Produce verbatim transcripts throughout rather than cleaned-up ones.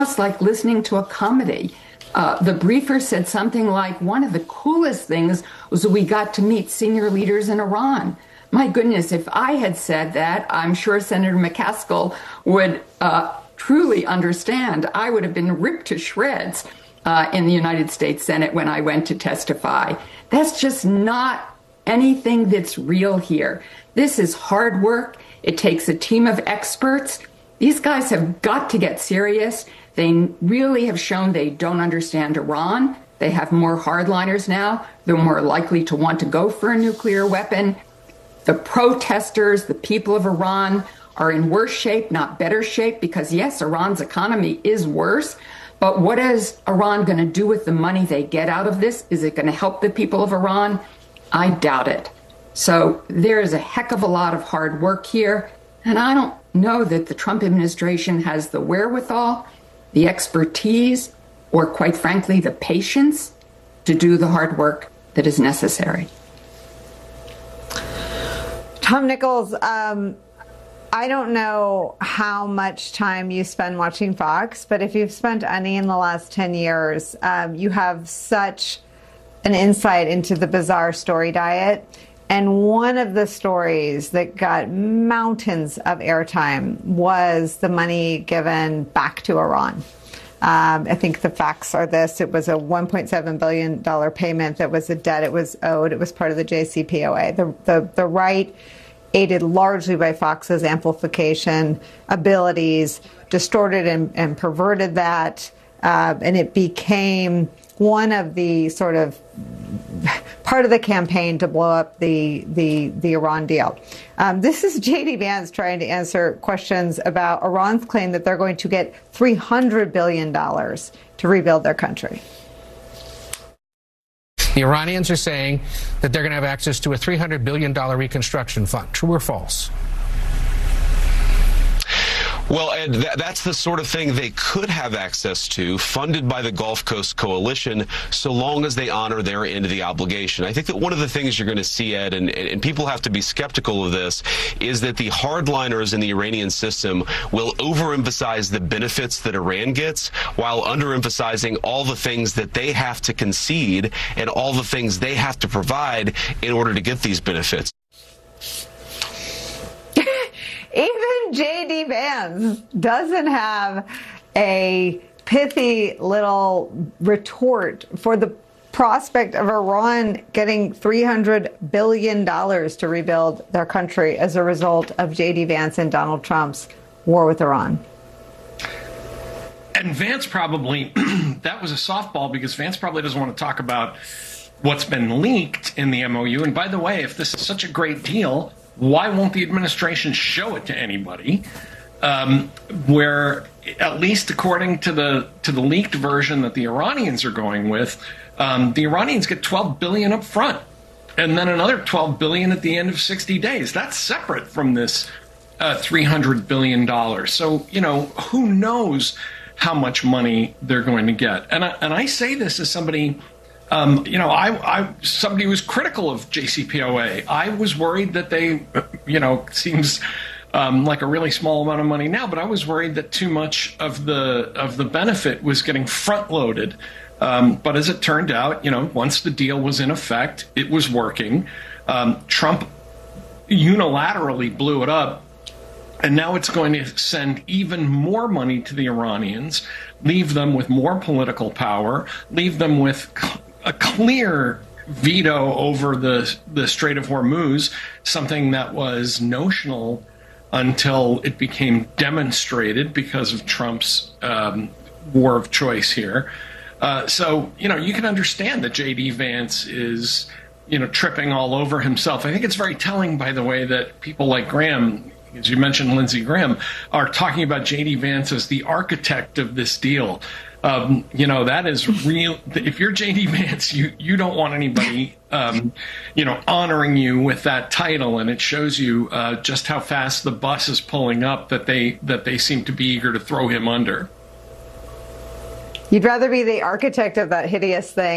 It's like listening to a comedy. Uh, the briefer said something like, one of the coolest things was that we got to meet senior leaders in Iran. My goodness, if I had said that, I'm sure Senator McCaskill would uh, truly understand. I would have been ripped to shreds uh, in the United States Senate when I went to testify. That's just not anything that's real here. This is hard work. It takes a team of experts. These guys have got to get serious. They really have shown they don't understand Iran. They have more hardliners now. They're more likely to want to go for a nuclear weapon. The protesters, the people of Iran, are in worse shape, not better shape, because yes, Iran's economy is worse. But what is Iran going to do with the money they get out of this? Is it going to help the people of Iran? I doubt it. So there is a heck of a lot of hard work here. And I don't know that the Trump administration has the wherewithal, the expertise, or quite frankly, the patience to do the hard work that is necessary. Tom Nichols, um, I don't know how much time you spend watching Fox, but if you've spent any in the last ten years, um, you have such an insight into the bizarre story diet. And one of the stories that got mountains of airtime was the money given back to Iran. Um, I think the facts are this. It was a one point seven billion dollars payment that was a debt it was owed. It was part of the J C P O A. The, the, the right, aided largely by Fox's amplification abilities, distorted and, and perverted that. Uh, and it became one of the sort of part of the campaign to blow up the the, the Iran deal. Um, this is J D Vance trying to answer questions about Iran's claim that they're going to get three hundred billion dollars to rebuild their country. The Iranians are saying that they're going to have access to a three hundred billion dollars reconstruction fund. True or false? Well, Ed, th that's the sort of thing they could have access to, funded by the Gulf Coast Coalition, so long as they honor their end of the obligation. I think that one of the things you're going to see, Ed, and, and people have to be skeptical of this, is that the hardliners in the Iranian system will overemphasize the benefits that Iran gets while underemphasizing all the things that they have to concede and all the things they have to provide in order to get these benefits. Even J D Vance doesn't have a pithy little retort for the prospect of Iran getting three hundred billion dollars to rebuild their country as a result of J D Vance and Donald Trump's war with Iran. And Vance probably, that was a softball, because Vance probably doesn't want to talk about what's been leaked in the M O U. And by the way, if this is such a great deal, why won't the administration show it to anybody? Um, where, at least according to the to the leaked version that the Iranians are going with, um, the Iranians get twelve billion dollars up front, and then another twelve billion dollars at the end of sixty days. That's separate from this uh, three hundred billion dollars. So, you know, who knows how much money they're going to get? And I, and I say this as somebody. Um, you know, I, I somebody was critical of J C P O A. I was worried that they, you know, seems um, like a really small amount of money now, but I was worried that too much of the of the benefit was getting front loaded. Um, but as it turned out, you know, once the deal was in effect, it was working. Um, Trump unilaterally blew it up. And now it's going to send even more money to the Iranians, leave them with more political power, leave them with a clear veto over the the Strait of Hormuz, something that was notional until it became demonstrated because of Trump's um, war of choice here. Uh, so, you know, you can understand that J D Vance is, you know, tripping all over himself. I think it's very telling, by the way, that people like Graham, as you mentioned, Lindsey Graham, are talking about J D Vance as the architect of this deal. Um, you know, that is real. If you're J D Vance, you, you don't want anybody, um, you know, honoring you with that title. And it shows you uh, just how fast the bus is pulling up, that they that they seem to be eager to throw him under. You'd rather be the architect of that hideous thing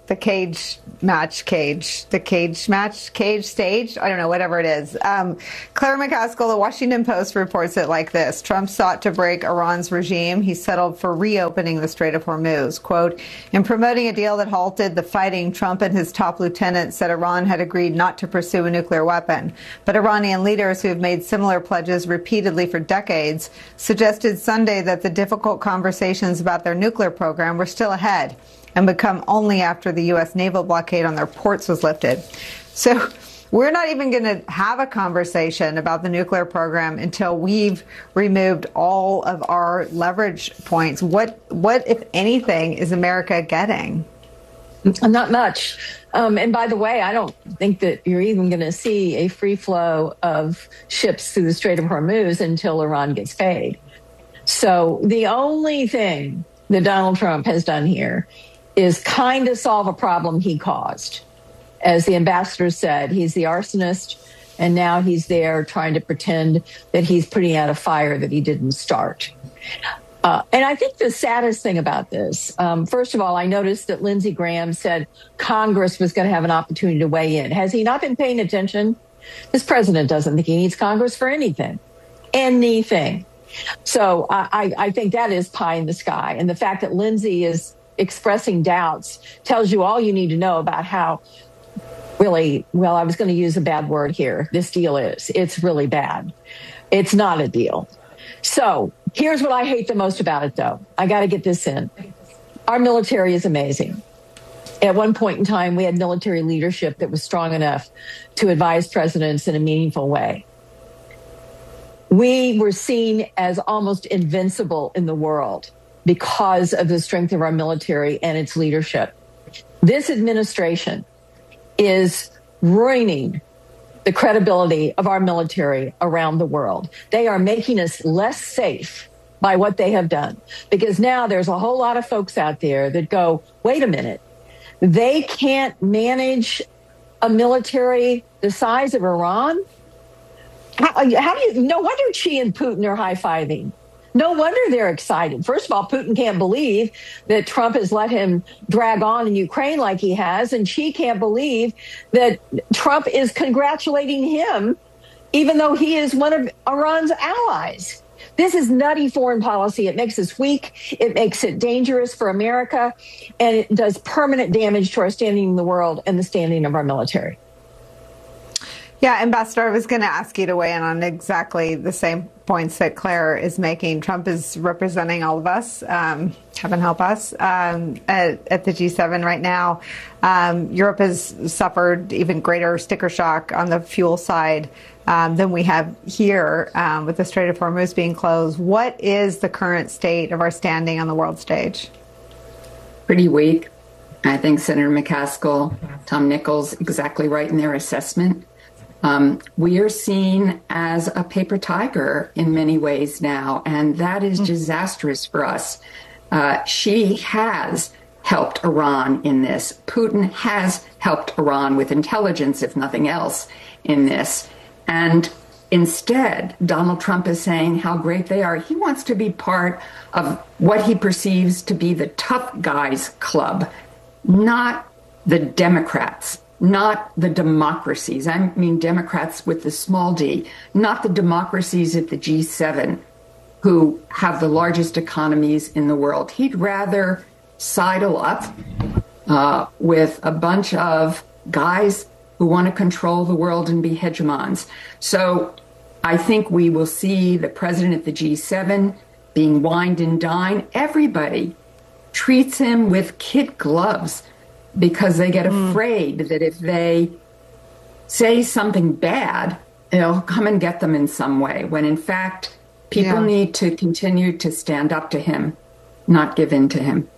the cage match cage, the cage match cage stage. I don't know, whatever it is. Um, Claire McCaskill, the Washington Post reports it like this. Trump sought to break Iran's regime. He settled for reopening the Strait of Hormuz. Quote, in promoting a deal that halted the fighting, Trump and his top lieutenants said Iran had agreed not to pursue a nuclear weapon. But Iranian leaders who have made similar pledges repeatedly for decades suggested Sunday that the difficult conversations about their nuclear program were still ahead and would come only after the U S naval blockade on their ports was lifted. So we're not even going to have a conversation about the nuclear program until we've removed all of our leverage points. What, what if anything, is America getting? Not much. Um, and by the way, I don't think that you're even going to see a free flow of ships through the Strait of Hormuz until Iran gets paid. So the only thing that Donald Trump has done here is kind of solve a problem he caused. As the ambassador said, he's the arsonist, and now he's there trying to pretend that he's putting out a fire that he didn't start. Uh, and I think the saddest thing about this, um, first of all, I noticed that Lindsey Graham said Congress was going to have an opportunity to weigh in. Has he not been paying attention? This president doesn't think he needs Congress for anything. Anything. So I, I think that is pie in the sky. And the fact that Lindsey is expressing doubts tells you all you need to know about how really, well, I was going to use a bad word here, this deal is. It's really bad. It's not a deal. So here's what I hate the most about it, though. I got to get this in. Our military is amazing. At one point in time, we had military leadership that was strong enough to advise presidents in a meaningful way. We were seen as almost invincible in the world because of the strength of our military and its leadership. This administration is ruining the credibility of our military around the world. They are making us less safe by what they have done, because now there's a whole lot of folks out there that go, wait a minute, they can't manage a military the size of Iran? How, how do you, no wonder Xi and Putin are high-fiving. No wonder they're excited. First of all, Putin can't believe that Trump has let him drag on in Ukraine like he has, and Xi can't believe that Trump is congratulating him, even though he is one of Iran's allies. This is nutty foreign policy. It makes us weak. It makes it dangerous for America, and it does permanent damage to our standing in the world and the standing of our military. Yeah, Ambassador, I was going to ask you to weigh in on exactly the same points that Claire is making. Trump is representing all of us, um, heaven help us, um, at, at the G seven right now. Um, Europe has suffered even greater sticker shock on the fuel side um, than we have here um, with the Strait of Hormuz being closed. What is the current state of our standing on the world stage? Pretty weak. I think Senator McCaskill, Tom Nichols, exactly right in their assessment. Um, we are seen as a paper tiger in many ways now, and that is disastrous for us. Uh, she has helped Iran in this. Putin has helped Iran with intelligence, if nothing else, in this. And instead, Donald Trump is saying how great they are. He wants to be part of what he perceives to be the tough guys club, not the Democrats. Not the democracies. I mean Democrats with the small d, not the democracies at the G seven who have the largest economies in the world. He'd rather sidle up uh, with a bunch of guys who want to control the world and be hegemons. So I think we will see the president at the G seven being wined and dined. Everybody treats him with kid gloves, because they get afraid that if they say something bad, it'll come and get them in some way, when in fact, people yeah. need to continue to stand up to him, not give in to him.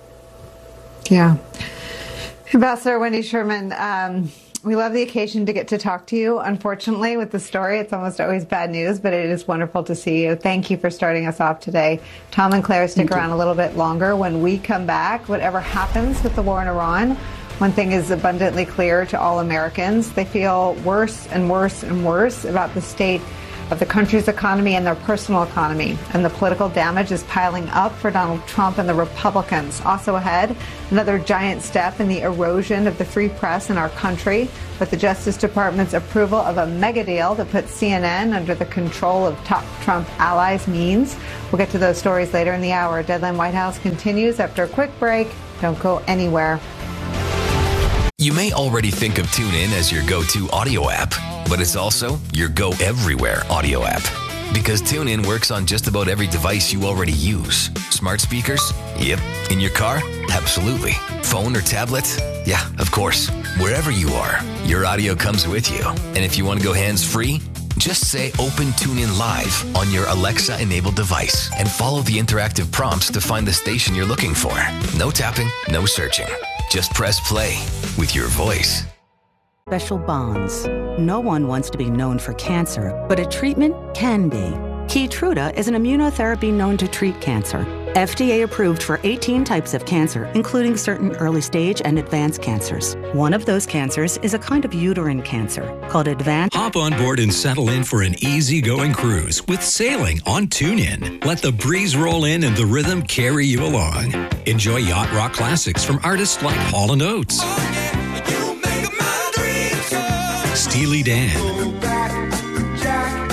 Yeah. Ambassador Wendy Sherman, um, we love the occasion to get to talk to you. Unfortunately, with the story, it's almost always bad news, but it is wonderful to see you. Thank you for starting us off today. Tom and Claire, stick Thank around you. a little bit longer. When we come back, whatever happens with the war in Iran, one thing is abundantly clear to all Americans. They feel worse and worse and worse about the state of the country's economy and their personal economy. And the political damage is piling up for Donald Trump and the Republicans. Also ahead, another giant step in the erosion of the free press in our country with the Justice Department's approval of a mega deal that puts C N N under the control of top Trump allies means. We'll get to those stories later in the hour. Deadline White House continues after a quick break. Don't go anywhere. You may already think of TuneIn as your go-to audio app, but it's also your go-everywhere audio app. Because TuneIn works on just about every device you already use. Smart speakers? Yep. In your car? Absolutely. Phone or tablet? Yeah, of course. Wherever you are, your audio comes with you. And if you want to go hands-free, just say Open TuneIn Live on your Alexa-enabled device and follow the interactive prompts to find the station you're looking for. No tapping, no searching. Just press play with your voice. Special bonds. No one wants to be known for cancer, but a treatment can be. Keytruda is an immunotherapy known to treat cancer. F D A approved for eighteen types of cancer, including certain early stage and advanced cancers. One of those cancers is a kind of uterine cancer called advanced. Hop on board and settle in for an easy-going cruise with sailing on TuneIn. Let the breeze roll in and the rhythm carry you along. Enjoy yacht rock classics from artists like Hall and Oates, oh, yeah, you make my dreams so. Steely Dan, Jack,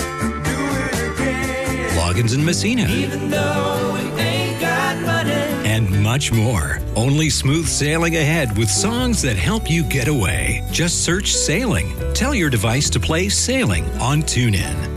Loggins and Messina. Even though we ain't got money. And much more. Only smooth sailing ahead with songs that help you get away. Just search Sailing. Tell your device to play Sailing on TuneIn.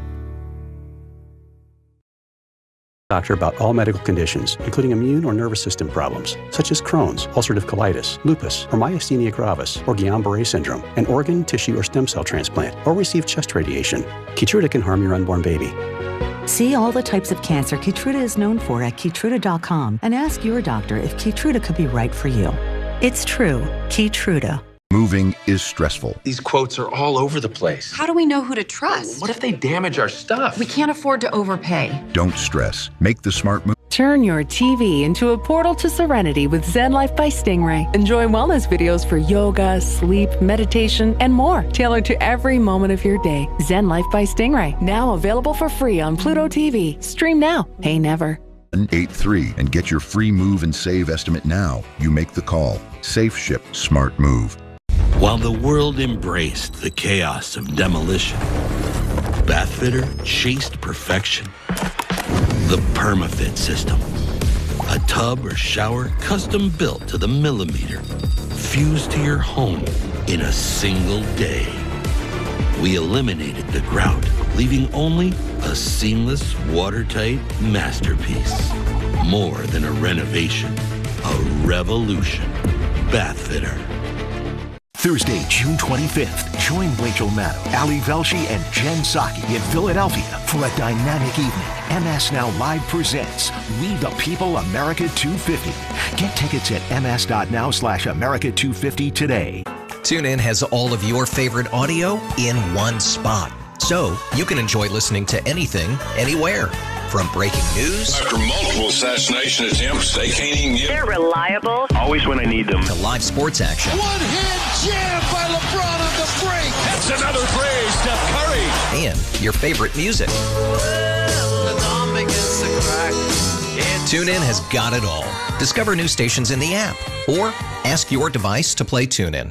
Doctor about all medical conditions, including immune or nervous system problems, such as Crohn's, ulcerative colitis, lupus, or myasthenia gravis, or Guillain-Barré syndrome, an organ, tissue, or stem cell transplant, or receive chest radiation. Keytruda can harm your unborn baby. See all the types of cancer Keytruda is known for at Keytruda dot com and ask your doctor if Keytruda could be right for you. It's true. Keytruda. Moving is stressful. These quotes are all over the place. How do we know who to trust? What if they damage our stuff? We can't afford to overpay. Don't stress. Make the smart move. Turn your T V into a portal to serenity with Zen Life by Stingray. Enjoy wellness videos for yoga, sleep, meditation, and more, tailored to every moment of your day. Zen Life by Stingray, now available for free on Pluto T V. Stream now, pay never. eight three and get your free move and save estimate now. You make the call. Safe Ship Smart Move. While the world embraced the chaos of demolition, Bathfitter chased perfection. The PermaFit system. A tub or shower custom built to the millimeter. Fused to your home in a single day. We eliminated the grout, leaving only a seamless, watertight masterpiece. More than a renovation, a revolution. Bathfitter. Thursday, June twenty-fifth, join Rachel Maddow, Ali Velshi, and Jen Psaki in Philadelphia for a dynamic evening. M S Now Live presents We the People America two fifty. Get tickets at ms.now slash America two fifty today. TuneIn has all of your favorite audio in one spot, so you can enjoy listening to anything, anywhere. From breaking news after multiple assassination attempts, they can't even get. They're reliable. Always when I need them. To live sports action. One hand jam by LeBron on the break. That's another three, Steph Curry. And your favorite music. TuneIn has got it all. Discover new stations in the app or ask your device to play TuneIn.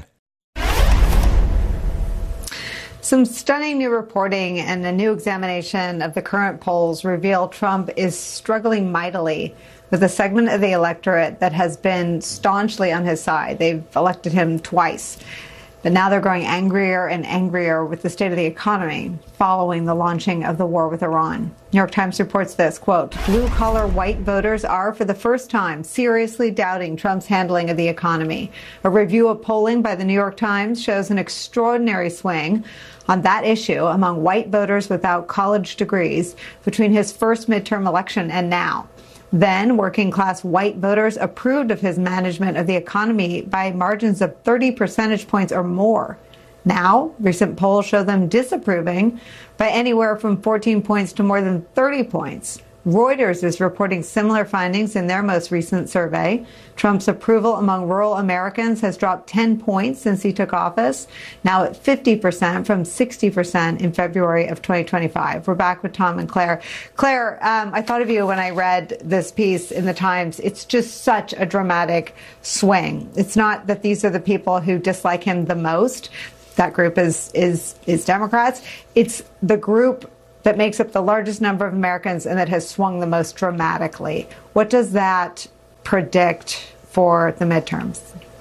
Some stunning new reporting and a new examination of the current polls reveal Trump is struggling mightily with a segment of the electorate that has been staunchly on his side. They've elected him twice. But now they're growing angrier and angrier with the state of the economy following the launching of the war with Iran. New York Times reports this, quote, blue-collar white voters are for the first time seriously doubting Trump's handling of the economy. A review of polling by the New York Times shows an extraordinary swing on that issue among white voters without college degrees between his first midterm election and now. Then, working-class white voters approved of his management of the economy by margins of thirty percentage points or more. Now, recent polls show them disapproving by anywhere from fourteen points to more than thirty points. Reuters is reporting similar findings in their most recent survey. Trump's approval among rural Americans has dropped ten points since he took office, now at fifty percent from sixty percent in February of twenty twenty-five. We're back with Tom and Claire. Claire, um, I thought of you when I read this piece in the Times. It's just such a dramatic swing. It's not that these are the people who dislike him the most. That group is is is Democrats. It's the group that makes up the largest number of Americans and that has swung the most dramatically. What does that predict for the midterms?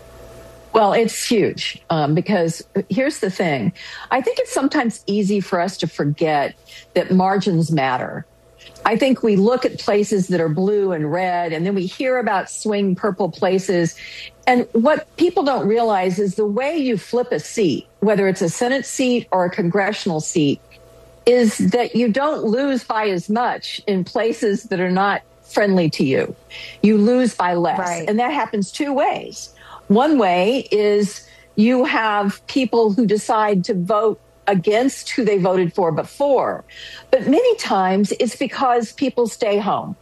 Well, it's huge um, because here's the thing. I think it's sometimes easy for us to forget that margins matter. I think we look at places that are blue and red, and then we hear about swing purple places. And what people don't realize is the way you flip a seat, whether it's a Senate seat or a congressional seat, is that you don't lose by as much in places that are not friendly to you. You lose by less. Right. And that happens two ways. One way is you have people who decide to vote against who they voted for before. But many times it's because people stay home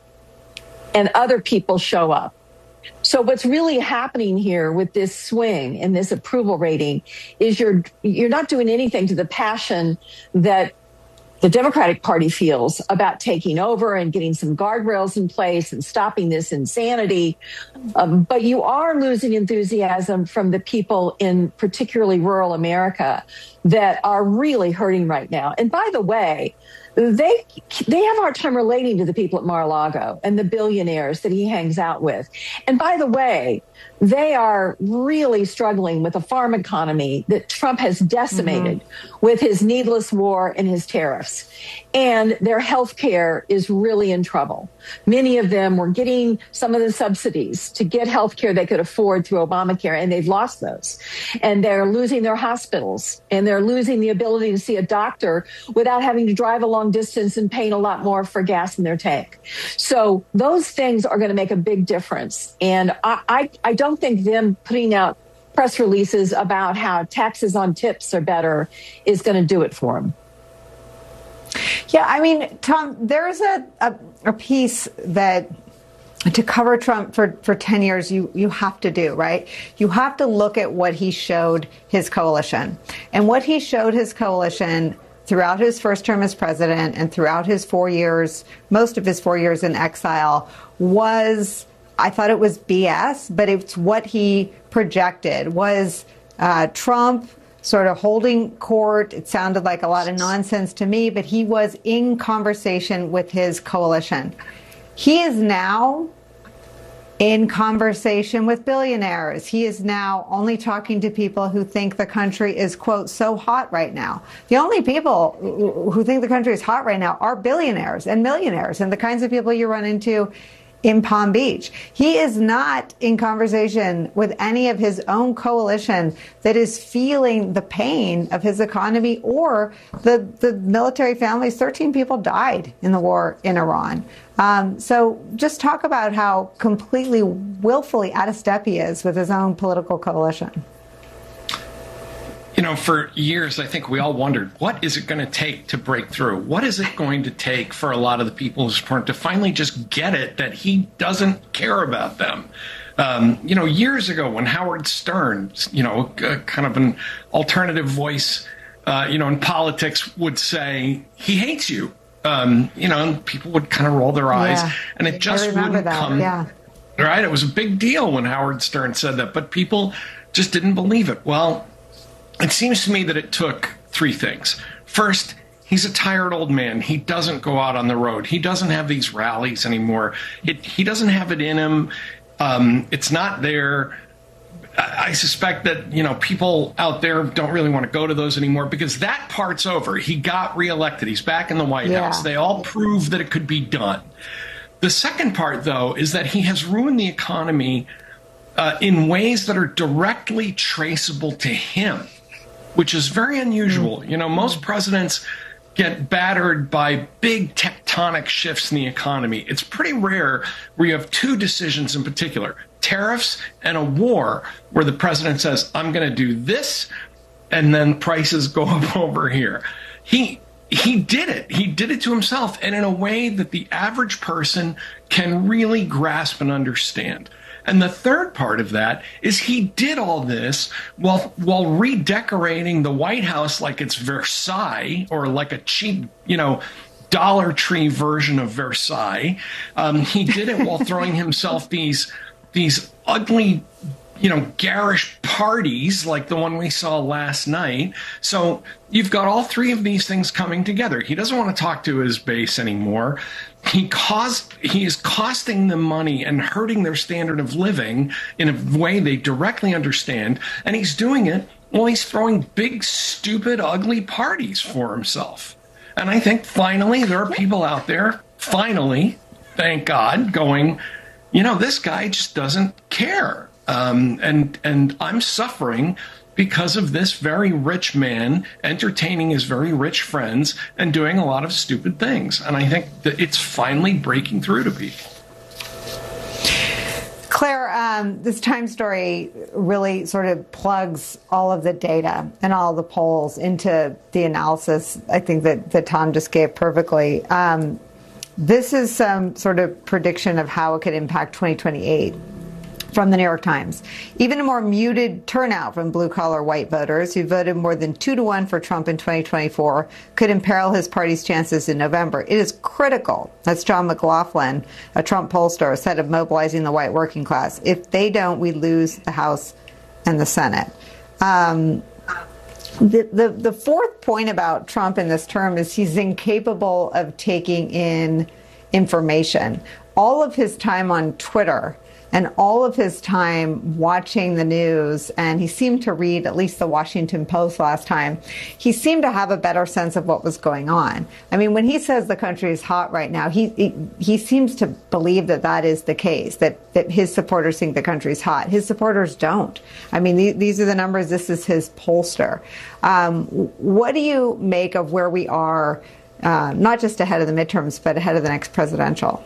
and other people show up. So what's really happening here with this swing and this approval rating is you're you're not doing anything to the passion that the Democratic Party feels about taking over and getting some guardrails in place and stopping this insanity. Um, but you are losing enthusiasm from the people in particularly rural America that are really hurting right now. And by the way, they they have a hard time relating to the people at Mar-a-Lago and the billionaires that he hangs out with. And by the way, they are really struggling with a farm economy that Trump has decimated mm-hmm. with his needless war and his tariffs. And their health care is really in trouble. Many of them were getting some of the subsidies to get health care they could afford through Obamacare, and they've lost those. And they're losing their hospitals, and they're losing the ability to see a doctor without having to drive a long distance and paying a lot more for gas in their tank. So those things are going to make a big difference. And I, I, I don't think them putting out press releases about how taxes on tips are better is going to do it for them. Yeah, I mean, Tom, there's a, a, a piece that to cover Trump for, for ten years, you, you have to do, right? You have to look at what he showed his coalition. And what he showed his coalition throughout his first term as president and throughout his four years, most of his four years in exile, was, I thought it was B S, but it's what he projected, was uh, Trump sort of holding court. It sounded like a lot of nonsense to me, but he was in conversation with his coalition. He is now in conversation with billionaires. He is now only talking to people who think the country is, quote, so hot right now. The only people who think the country is hot right now are billionaires and millionaires and the kinds of people you run into in Palm Beach. He is not in conversation with any of his own coalition that is feeling the pain of his economy or the, the military families. thirteen people died in the war in Iran. Um, so just talk about how completely willfully out of step he is with his own political coalition. You know, for years, I think we all wondered, what is it going to take to break through? What is it going to take for a lot of the people who support to finally just get it that he doesn't care about them? Um, you know, years ago when Howard Stern, you know, uh, kind of an alternative voice, uh, you know, in politics would say, he hates you. Um, you know, and people would kind of roll their eyes, yeah, and it just wouldn't that. come. Yeah. Right? It was a big deal when Howard Stern said that, but people just didn't believe it. Well, it seems to me that it took three things. First, he's a tired old man. He doesn't go out on the road. He doesn't have these rallies anymore. It, he doesn't have it in him. Um, it's not there. I, I suspect that, you know, people out there don't really want to go to those anymore because that part's over. He got reelected. He's back in the White yeah. House. They all proved that it could be done. The second part, though, is that he has ruined the economy uh, in ways that are directly traceable to him, which is very unusual. Mm. You know, most presidents get battered by big tectonic shifts in the economy. It's pretty rare where you have two decisions in particular, tariffs and a war, where the president says, I'm going to do this, and then prices go up over here. He he did it. He did it to himself, and in a way that the average person can really grasp and understand. And the third part of that is he did all this while while redecorating the White House like it's Versailles, or like a cheap, you know, Dollar Tree version of Versailles. Um, he did it while throwing himself these these ugly, you know, garish parties like the one we saw last night. So you've got all three of these things coming together. He doesn't want to talk to his base anymore. He caused, he is costing them money and hurting their standard of living in a way they directly understand. And he's doing it while he's throwing big, stupid, ugly parties for himself. And I think finally there are people out there, finally, thank God, going, you know, this guy just doesn't care. Um, and and I'm suffering because of this very rich man entertaining his very rich friends and doing a lot of stupid things. And I think that it's finally breaking through to people. Claire, um, this Time story really sort of plugs all of the data and all the polls into the analysis, I think, that, that Tom just gave perfectly. Um, this is some sort of prediction of how it could impact twenty twenty-eight. From the New York Times. Even a more muted turnout from blue-collar white voters who voted more than two to one for Trump in twenty twenty-four could imperil his party's chances in November. It is critical, that's John McLaughlin, a Trump pollster, said, of mobilizing the white working class. If they don't, we lose the House and the Senate. Um, the, the, the fourth point about Trump in this term is he's incapable of taking in information. All of his time on Twitter and all of his time watching the news, and he seemed to read at least the Washington Post last time, he seemed to have a better sense of what was going on. I mean, when he says the country is hot right now, he he, he seems to believe that that is the case, that, that his supporters think the country's hot. His supporters don't. I mean, th- these are the numbers. This is his pollster. Um, what do you make of where we are, uh, not just ahead of the midterms, but ahead of the next presidential?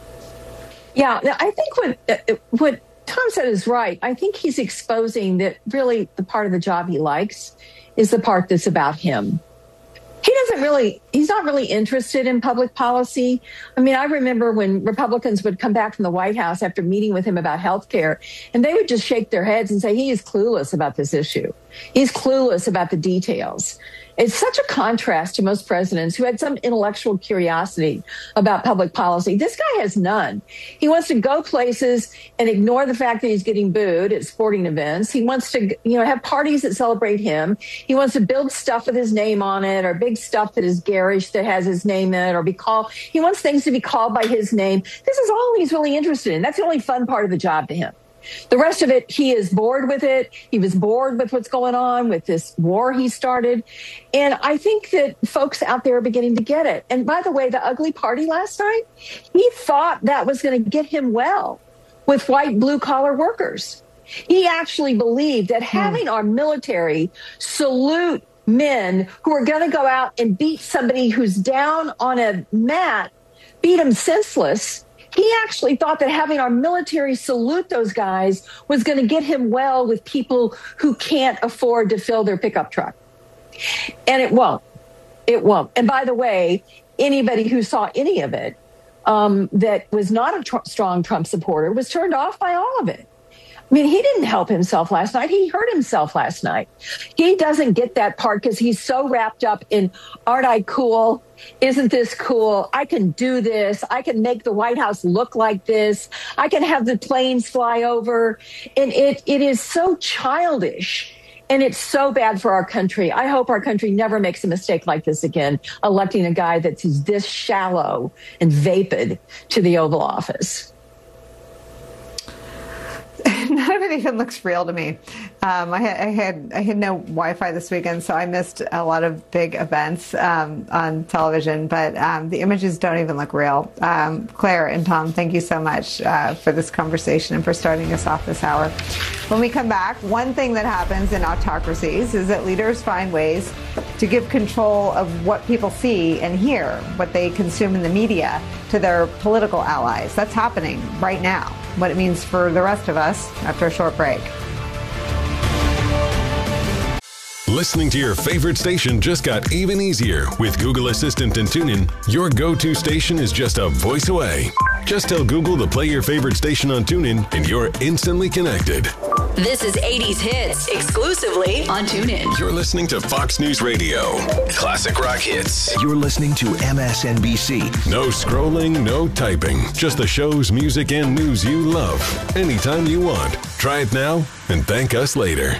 Yeah, I think what what Tom said is right. I think he's exposing that really the part of the job he likes is the part that's about him. He doesn't really, he's not really interested in public policy. I mean, I remember when Republicans would come back from the White House after meeting with him about health care, and they would just shake their heads and say, he is clueless about this issue. He's clueless about the details. It's such a contrast to most presidents who had some intellectual curiosity about public policy. This guy has none. He wants to go places and ignore the fact that he's getting booed at sporting events. He wants to, you know, have parties that celebrate him. He wants to build stuff with his name on it, or big stuff that is garish that has his name in it, or be called. He wants things to be called by his name. This is all he's really interested in. That's the only fun part of the job to him. The rest of it, he is bored with it. He was bored with what's going on with this war he started. And I think that folks out there are beginning to get it. And by the way, the ugly party last night, he thought that was going to get him well with white blue-collar workers. He actually believed that having our military salute men who are going to go out and beat somebody who's down on a mat, beat him senseless, he actually thought that having our military salute those guys was going to get him well with people who can't afford to fill their pickup truck. And it won't. It won't. And by the way, anybody who saw any of it um, that was not a tr- strong Trump supporter was turned off by all of it. I mean, he didn't help himself last night. He hurt himself last night. He doesn't get that part because he's so wrapped up in, aren't I cool? Isn't this cool? I can do this. I can make the White House look like this. I can have the planes fly over. And it it is so childish. And it's so bad for our country. I hope our country never makes a mistake like this again, electing a guy that's this shallow and vapid to the Oval Office. None of it even looks real to me. Um, I, had, I had I had no Wi-Fi this weekend, so I missed a lot of big events um, on television. But um, the images don't even look real. Um, Claire and Tom, thank you so much uh, for this conversation and for starting us off this hour. When we come back, one thing that happens in autocracies is that leaders find ways to give control of what people see and hear, what they consume in the media, to their political allies. That's happening right now. What it means for the rest of us after a short break. Listening to your favorite station just got even easier with Google Assistant and TuneIn. Your go-to station is just a voice away. Just tell Google to play your favorite station on TuneIn and you're instantly connected. This is eighties Hits, exclusively on TuneIn. You're listening to Fox News Radio. Classic rock hits. You're listening to M S N B C. No scrolling, no typing. Just the shows, music, and news you love. Anytime you want. Try it now and thank us later.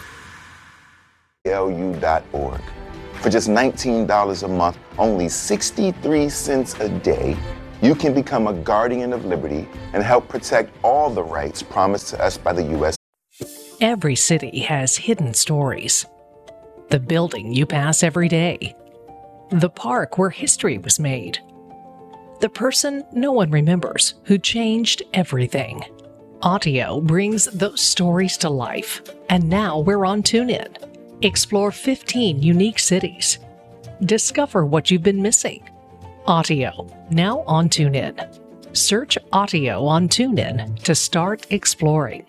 L U dot org. For just nineteen dollars a month, only sixty-three cents a day, you can become a guardian of liberty and help protect all the rights promised to us by the U S Every city has hidden stories. The building you pass every day. The park where history was made. The person no one remembers who changed everything. Audio brings those stories to life. And now we're on TuneIn. Explore fifteen unique cities. Discover what you've been missing. Audio, now on TuneIn. Search Audio on TuneIn to start exploring.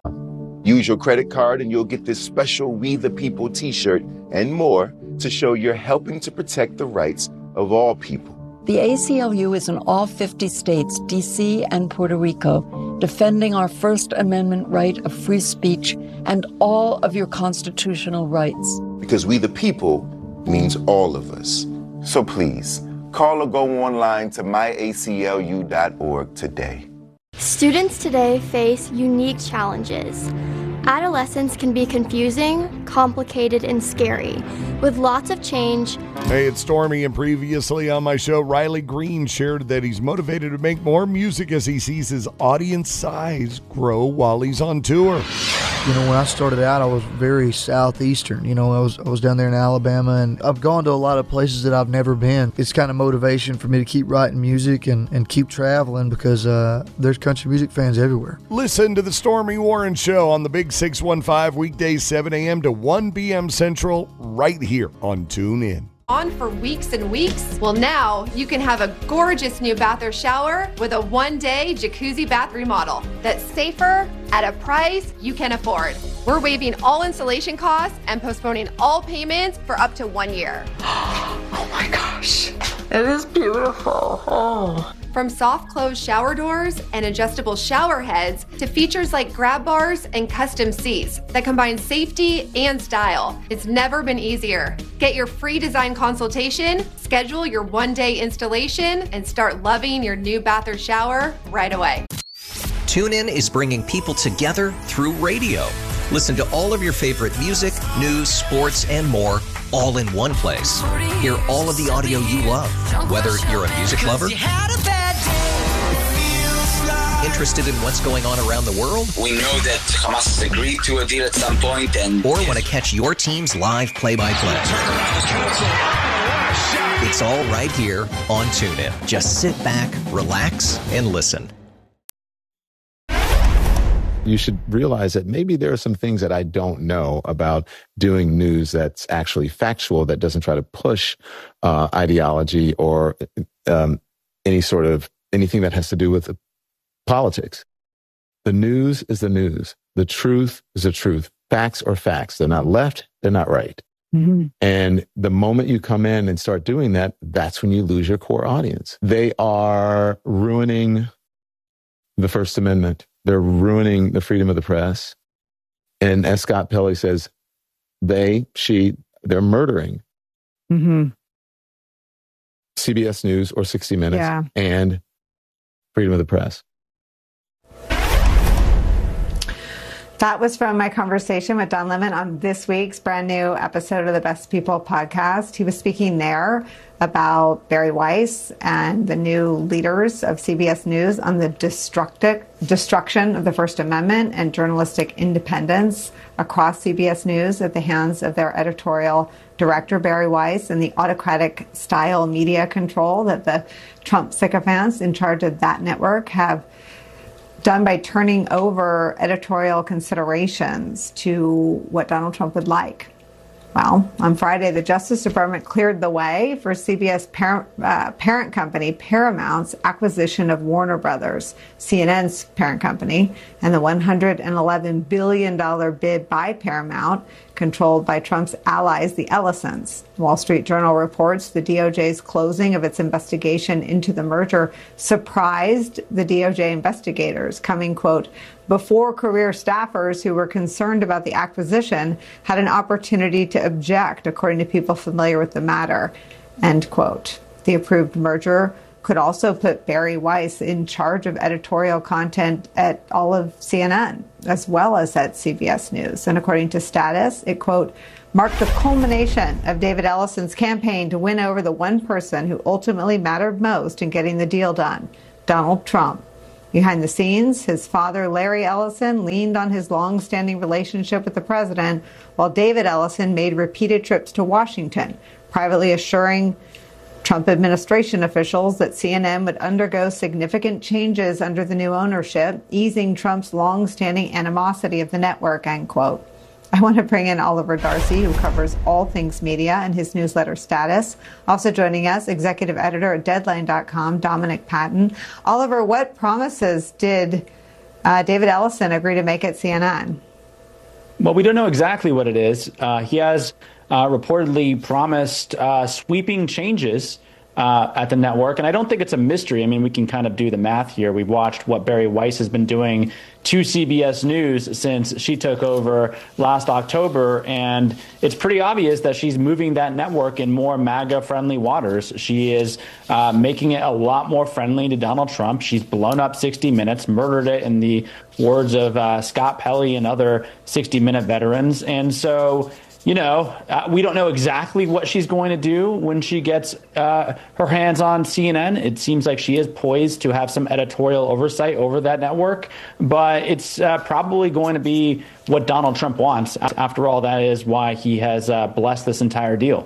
Use your credit card and you'll get this special We the People t-shirt and more to show you're helping to protect the rights of all people. The A C L U is in all fifty states, D C and Puerto Rico, defending our First Amendment right of free speech and all of your constitutional rights. Because we the people means all of us. So please, call or go online to my A C L U dot org today. Students today face unique challenges. Adolescence can be confusing, complicated, and scary, with lots of change. Hey, it's Stormy, and previously on my show, Riley Green shared that he's motivated to make more music as he sees his audience size grow while he's on tour. You know, when I started out, I was very southeastern. You know, I was I was down there in Alabama, and I've gone to a lot of places that I've never been. It's kind of motivation for me to keep writing music and, and keep traveling because uh, there's country music fans everywhere. Listen to the Stormy Warren Show on the Big six one five, weekdays seven a.m. to one p.m. Central, right here on TuneIn. On for weeks and weeks? Well, now you can have a gorgeous new bath or shower with a one-day jacuzzi bath remodel that's safer at a price you can afford. We're waiving all installation costs and postponing all payments for up to one year. Oh my gosh, it is beautiful. Oh. From soft close shower doors and adjustable shower heads to features like grab bars and custom seats that combine safety and style. It's never been easier. Get your free design consultation, schedule your one-day installation, and start loving your new bath or shower right away. TuneIn is bringing people together through radio. Listen to all of your favorite music, news, sports, and more all in one place. Hear all of the audio you love, whether you're a music lover, interested in what's going on around the world, we know that Hamas has agreed to a deal at some point, and or want to catch your team's live play-by-play. It's all right here on TuneIn. Just sit back, relax, and listen. You should realize that maybe there are some things that I don't know about doing news that's actually factual, that doesn't try to push uh, ideology or um, any sort of anything that has to do with politics. The news is the news. The truth is the truth. Facts are facts. They're not left. They're not right. Mm-hmm. And the moment you come in and start doing that, that's when you lose your core audience. They are ruining the First Amendment. They're ruining the freedom of the press. And as Scott Pelley says, they, she, they're murdering mm-hmm. C B S News or sixty minutes yeah. and freedom of the press. That was from my conversation with Don Lemon on this week's brand new episode of the Best People podcast. He was speaking there about Bari Weiss and the new leaders of C B S News on the destructive destruction of the First Amendment and journalistic independence across C B S News at the hands of their editorial director, Bari Weiss, and the autocratic style media control that the Trump sycophants in charge of that network have done by turning over editorial considerations to what Donald Trump would like. Well, on Friday, the Justice Department cleared the way for C B S parent, uh, parent company Paramount's acquisition of Warner Brothers, C N N's parent company, and the one hundred eleven billion dollars bid by Paramount, controlled by Trump's allies, the Ellisons. The Wall Street Journal reports the D O J's closing of its investigation into the merger surprised the D O J investigators, coming, quote, before career staffers who were concerned about the acquisition had an opportunity to object, according to people familiar with the matter, end quote. The approved merger could also put Bari Weiss in charge of editorial content at all of C N N, as well as at C B S News. And according to Status, it, quote, marked the culmination of David Ellison's campaign to win over the one person who ultimately mattered most in getting the deal done, Donald Trump. Behind the scenes, his father, Larry Ellison, leaned on his long-standing relationship with the president, while David Ellison made repeated trips to Washington, privately assuring Trump administration officials that C N N would undergo significant changes under the new ownership, easing Trump's long-standing animosity of the network, end quote. I want to bring in Oliver Darcy, who covers all things media, and his newsletter Status. Also joining us, executive editor at Deadline dot com, Dominic Patton. Oliver, what promises did uh, David Ellison agree to make at C N N? Well, we don't know exactly what it is. Uh, he has uh, reportedly promised uh, sweeping changes Uh, at the network. And I don't think it's a mystery. I mean, we can kind of do the math here. We've watched what Bari Weiss has been doing to C B S News since she took over last October. And it's pretty obvious that she's moving that network in more MAGA-friendly waters. She is uh, making it a lot more friendly to Donald Trump. She's blown up sixty minutes, murdered it in the words of uh, Scott Pelley and other sixty minute veterans. And so You know, uh, we don't know exactly what she's going to do when she gets uh, her hands on C N N. It seems like she is poised to have some editorial oversight over that network, but it's uh, probably going to be what Donald Trump wants. After all, that is why he has uh, blessed this entire deal.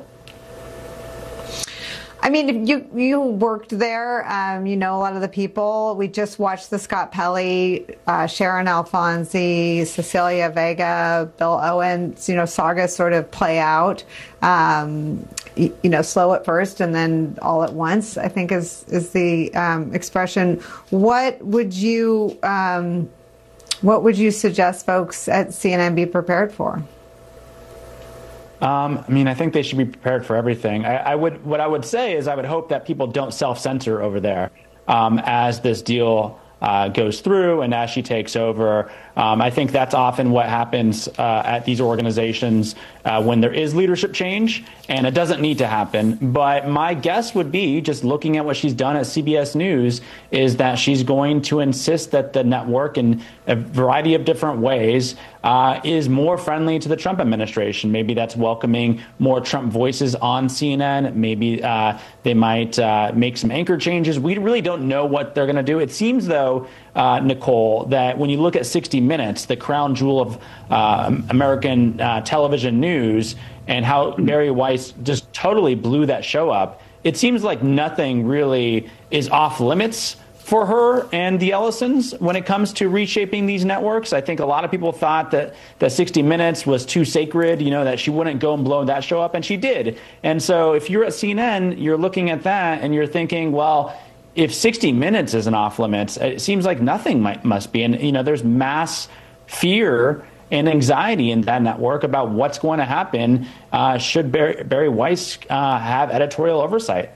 I mean, you you worked there. Um, you know a lot of the people. We just watched the Scott Pelley, uh, Sharon Alfonsi, Cecilia Vega, Bill Owens, you know, saga sort of play out. Um, you, you know, slow at first and then all at once, I think is is the um, expression. What would you um, what would you suggest folks at C N N be prepared for? Um, I mean, I think they should be prepared for everything. I, I would, what I would say is I would hope that people don't self-censor over there um, as this deal uh, goes through and as she takes over. Um, I think that's often what happens uh, at these organizations uh, when there is leadership change, and it doesn't need to happen. But my guess would be, just looking at what she's done at C B S News, is that she's going to insist that the network, in a variety of different ways, uh, is more friendly to the Trump administration. Maybe that's welcoming more Trump voices on C N N. Maybe uh, they might uh, make some anchor changes. We really don't know what they're going to do. It seems, though, Uh, Nicole, that when you look at sixty minutes, the crown jewel of uh, American uh, television news, and how Bari Weiss just totally blew that show up, it seems like nothing really is off limits for her and the Ellisons when it comes to reshaping these networks. I think a lot of people thought that, that sixty minutes was too sacred, you know, that she wouldn't go and blow that show up, and she did. And so if you're at C N N, you're looking at that and you're thinking, well, if sixty minutes isn't off limits, it seems like nothing might, must be. And, you know, there's mass fear and anxiety in that network about what's going to happen uh, should Bari, Bari Weiss uh, have editorial oversight.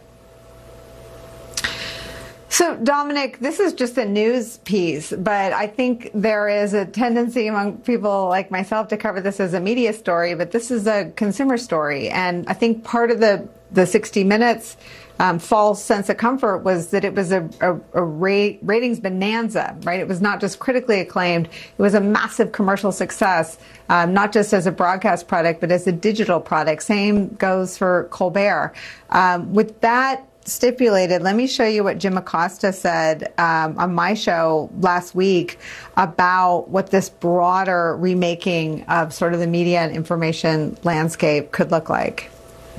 So, Dominic, this is just a news piece, but I think there is a tendency among people like myself to cover this as a media story, but this is a consumer story. And I think part of the, the sixty minutes Um, false sense of comfort was that it was a, a, a rate, ratings bonanza, right? It was not just critically acclaimed. It was a massive commercial success, um, not just as a broadcast product, but as a digital product. Same goes for Colbert. Um, with that stipulated, let me show you what Jim Acosta said um, on my show last week about what this broader remaking of sort of the media and information landscape could look like.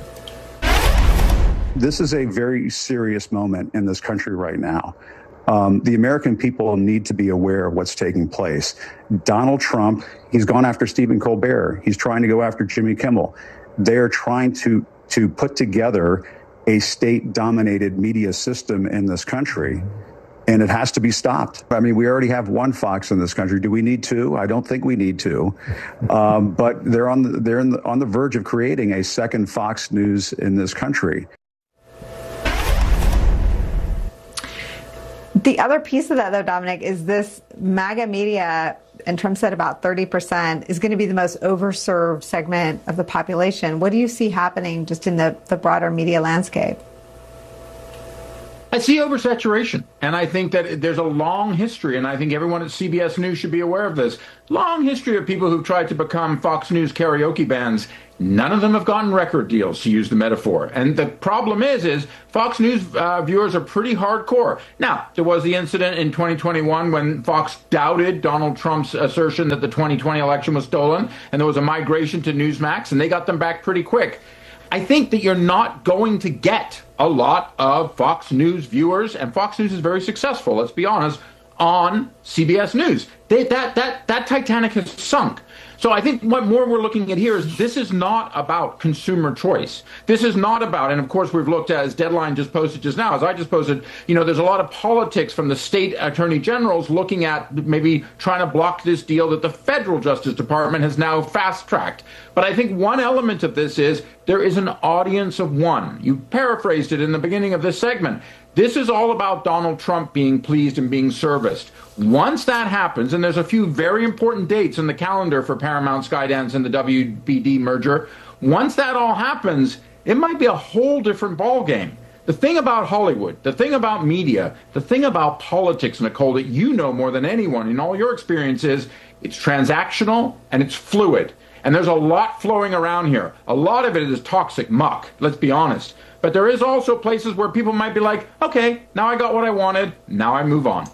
This is a very serious moment in this country right now. Um, the American people need to be aware of what's taking place. Donald Trump, he's gone after Stephen Colbert. He's trying to go after Jimmy Kimmel. they are trying to to put together a state-dominated media system in this country, and it has to be stopped. I mean, we already have one Fox in this country. Do we need two? I don't think we need two. Um, but they're on the, they're in the, on the verge of creating a second Fox News in this country. The other piece of that, though, Dominic, is this MAGA media, and Trump said about thirty percent, is going to be the most overserved segment of the population. What do you see happening just in the, the broader media landscape? I see oversaturation, and I think that there's a long history, and I think everyone at C B S News should be aware of this. Long history of people who've tried to become Fox News karaoke bands. None of them have gotten record deals, to use the metaphor. And the problem is, is Fox News uh, viewers are pretty hardcore. Now, there was the incident in twenty twenty-one when Fox doubted Donald Trump's assertion that the twenty twenty election was stolen, and there was a migration to Newsmax, and they got them back pretty quick. I think that you're not going to get a lot of Fox News viewers, and Fox News is very successful, let's be honest, on C B S News. They, that, that, that Titanic has sunk. So I think what more we're looking at here is this is not about consumer choice. This is not about, and of course we've looked at, as Deadline just posted just now, as I just posted, you know, there's a lot of politics from the state attorney generals looking at maybe trying to block this deal that the federal Justice Department has now fast-tracked. But I think one element of this is there is an audience of one. You paraphrased it in the beginning of this segment. This is all about Donald Trump being pleased and being serviced. Once that happens, and there's a few very important dates in the calendar for Paramount, Skydance, and the W B D merger, once that all happens, it might be a whole different ballgame. The thing about Hollywood, the thing about media, the thing about politics, Nicole, that you know more than anyone in all your experience is it's transactional and it's fluid. And there's a lot flowing around here. A lot of it is toxic muck, let's be honest. But there is also places where people might be like, okay, now I got what I wanted, now I move on.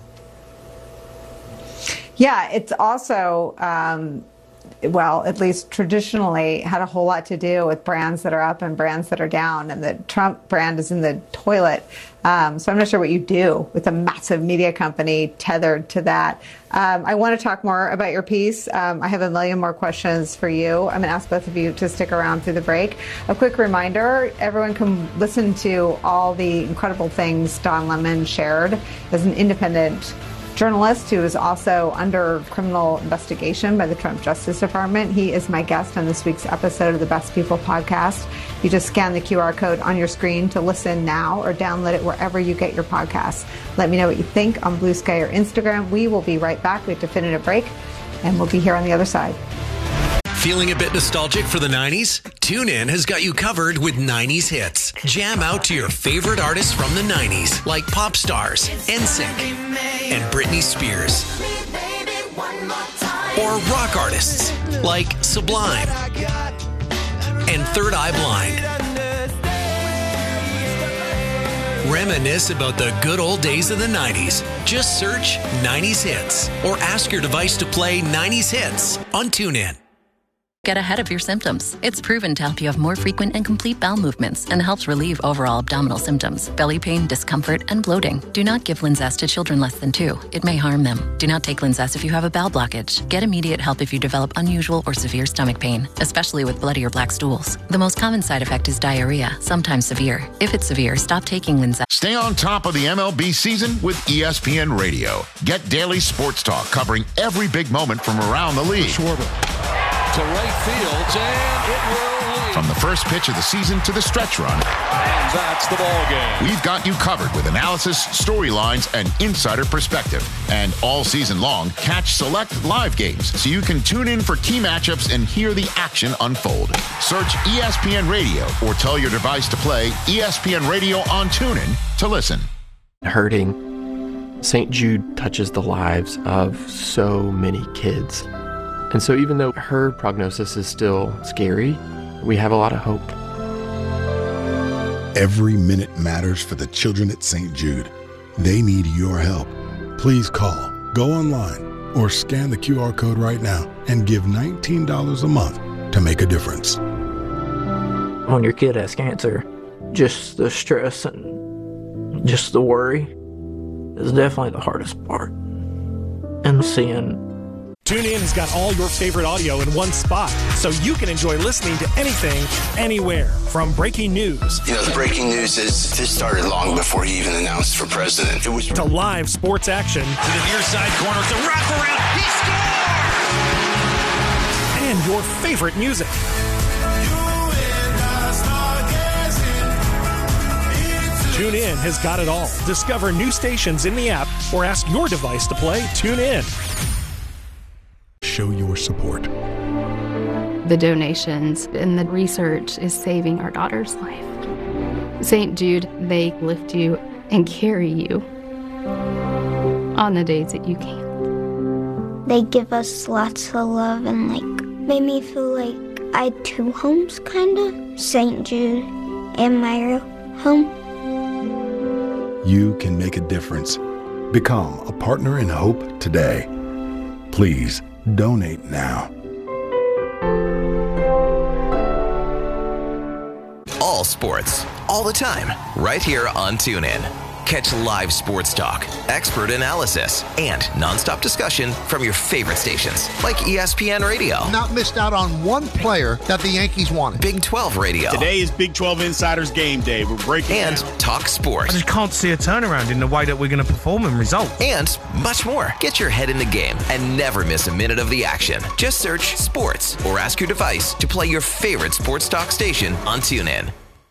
Yeah, it's also, um, well, at least traditionally had a whole lot to do with brands that are up and brands that are down, and the Trump brand is in the toilet. Um, so I'm not sure what you do with a massive media company tethered to that. Um, I want to talk more about your piece. Um, I have a million more questions for you. I'm going to ask both of you to stick around through the break. A quick reminder, everyone can listen to all the incredible things Don Lemon shared as an independent journalist who is also under criminal investigation by the Trump Justice Department. He is my guest on this week's episode of the Best People podcast. You just scan the Q R code on your screen to listen now or download it wherever you get your podcasts. Let me know what you think on Blue Sky or Instagram. We will be right back. We have to finish a break, and we'll be here on the other side. Feeling a bit nostalgic for the nineties? TuneIn has got you covered with nineties hits. Jam out to your favorite artists from the nineties, like Pop Stars, N Sync, and Britney Spears. Or rock artists like Sublime and Third Eye Blind. Reminisce about the good old days of the nineties. Just search nineties hits or ask your device to play nineties hits on TuneIn. Get ahead of your symptoms. It's proven to help you have more frequent and complete bowel movements and helps relieve overall abdominal symptoms, belly pain, discomfort, and bloating. Do not give Linzess to children less than two. It may harm them. Do not take Linzess if you have a bowel blockage. Get immediate help if you develop unusual or severe stomach pain, especially with bloody or black stools. The most common side effect is diarrhea, sometimes severe. If it's severe, stop taking Linzess. Stay on top of the M L B season with E S P N Radio. Get daily sports talk covering every big moment from around the league. Schwarber to right field, and it will lead. From the first pitch of the season to the stretch run. And that's the ball game. We've got you covered with analysis, storylines, and insider perspective. And all season long, catch select live games so you can tune in for key matchups and hear the action unfold. Search E S P N Radio or tell your device to play E S P N Radio on TuneIn to listen. Hurting. Saint Jude touches the lives of so many kids. And so even though her prognosis is still scary, we have a lot of hope. Every minute matters for the children at Saint Jude. They need your help. Please call, go online, or scan the Q R code right now and give nineteen dollars a month to make a difference. When your kid has cancer, just the stress and just the worry is definitely the hardest part. And seeing TuneIn has got all your favorite audio in one spot, so you can enjoy listening to anything, anywhere. From breaking news. You know, the breaking news is this started long before he even announced for president. It was to live sports action. To the near side corner, it's a wraparound. He scores! And your favorite music. TuneIn has got it all. Discover new stations in the app or ask your device to play TuneIn. Show your support. The donations and the research is saving our daughter's life. Saint Jude, they lift you and carry you on the days that you can't. They give us lots of love and like made me feel like I had two homes, kind of. Saint Jude and my home. You can make a difference. Become a partner in hope today. Please donate now. All sports, all the time, right here on TuneIn. Catch live sports talk, expert analysis, and nonstop discussion from your favorite stations, like E S P N Radio. Not missed out on one player that the Yankees wanted. Big twelve Radio. Today is Big twelve Insiders Game Day. We're breaking And down. Talk Sports. I just can't see a turnaround in the way that we're going to perform and result. And much more. Get your head in the game and never miss a minute of the action. Just search Sports or ask your device to play your favorite sports talk station on TuneIn.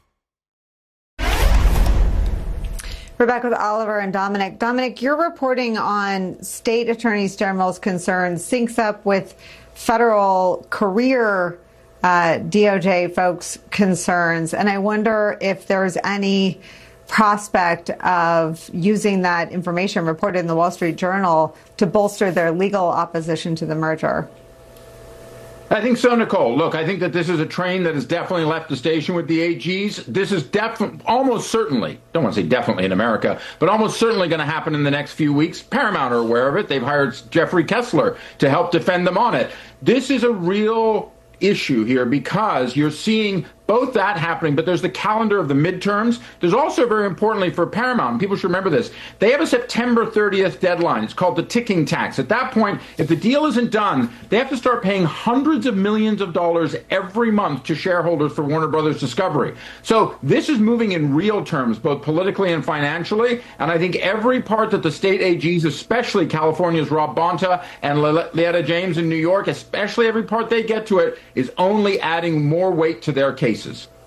We're back with Oliver and Dominic. Dominic, your reporting on state attorneys general's concerns syncs up with federal career uh, D O J folks' concerns. And I wonder if there's any prospect of using that information reported in the Wall Street Journal to bolster their legal opposition to the merger. I think so, Nicole. Look, I think that this is a train that has definitely left the station with the A Gs. This is definitely, almost certainly, don't want to say definitely in America, but almost certainly going to happen in the next few weeks. Paramount are aware of it. They've hired Jeffrey Kessler to help defend them on it. This is a real issue here because you're seeing both that happening, but there's the calendar of the midterms. There's also, very importantly for Paramount, and people should remember this, they have a September thirtieth deadline. It's called the ticking tax. At that point, if the deal isn't done, they have to start paying hundreds of millions of dollars every month to shareholders for Warner Brothers Discovery. So this is moving in real terms, both politically and financially, and I think every part that the state A Gs, especially California's Rob Bonta and Le- Leetta James in New York, especially every part they get to it, is only adding more weight to their case.